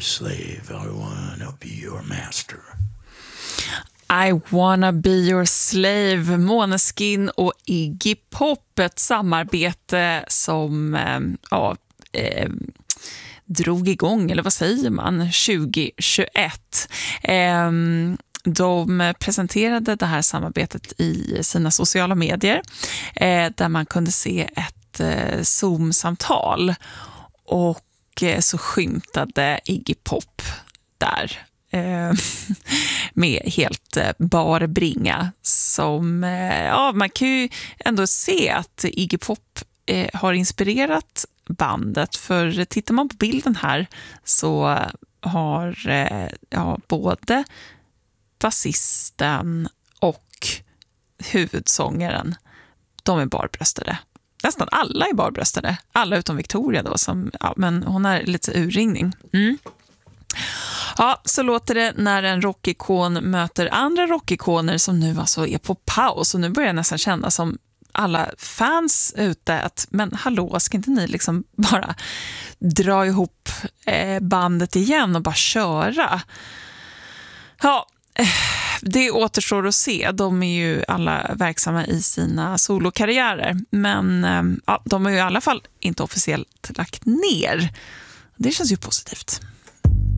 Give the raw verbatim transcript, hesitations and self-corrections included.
slave. I wanna be your master. I wanna be your slave, Måneskin och Iggy Pop, ett samarbete som eh, ja, eh, drog igång, eller vad säger man, tjugohundratjugoett. Eh, de presenterade det här samarbetet i sina sociala medier eh, där man kunde se ett eh, Zoom-samtal, och eh, så skymtade Iggy Pop där med helt bar bringa som, ja, man kan ju ändå se att Iggy Pop eh, har inspirerat bandet, för tittar man på bilden här så har eh, ja, både basisten och huvudsångaren, de är barbröstade. Nästan alla är barbröstade, alla utom Victoria då, som, ja, men hon är lite urringning. Mm. Ja, så låter det när en rockikon möter andra rockikoner som nu alltså är på paus. Och nu börjar jag nästan känna som alla fans ute att, men hallå, ska inte ni liksom bara dra ihop bandet igen och bara köra? Ja, det återstår att se. De är ju alla verksamma i sina solokarriärer. Men ja, de har ju i alla fall inte officiellt lagt ner. Det känns ju positivt.